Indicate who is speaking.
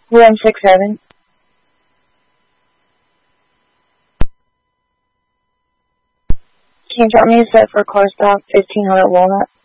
Speaker 1: 167. Can you drop me a set for car stop 1500 Walnut?